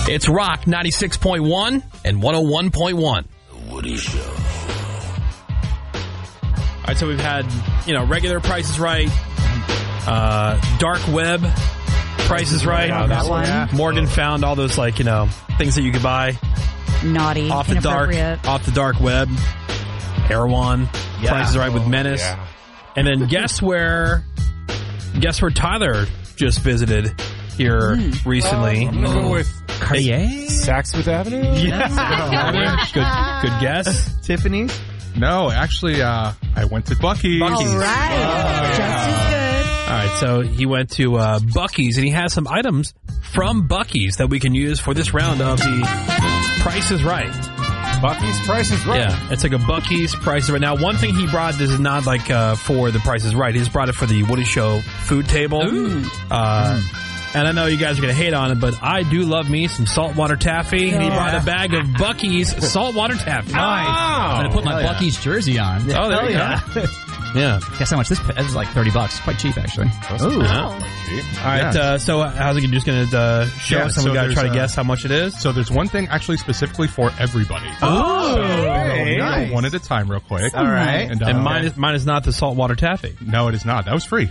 It's Rock 96.1 and 101.1. The Woody Show. All right, so we've had, regular Price is Right, dark web Price is Right. That one. Yeah. Morgan found all those, things that you could buy. Naughty. Off the dark web. Erewhon. Yeah. Price is Right with Menace. Yeah. And then guess where Tyler just visited here recently? I'm going to go with Cartier? Saxford Avenue? Yeah. Good guess. Tiffany's? No, actually, I went to Buc-ee's. All right. Just as good. All right, so he went to Buc-ee's, and he has some items from Buc-ee's that we can use for this round of the Price is Right. Buc-ee's Price is Right. Yeah, it's like a Buc-ee's Price is Right. Now, one thing he brought, this is not for the Price is Right. He's brought it for the Woody Show food table. And I know you guys are going to hate on it, but I do love me some saltwater taffy. And he brought a bag of Buc-ee's saltwater taffy. Nice. I'm going to put my Buc-ee's jersey on. Oh, there you go. Yeah. Guess how much this is? Like $30. Quite cheap, actually. Ooh. All right, so how's it just going to show us? And we got to try to guess how much it is? So there's one thing actually specifically for everybody. Nice. One at a time real quick. All right. And mine is not the saltwater taffy. No, it is not. That was free.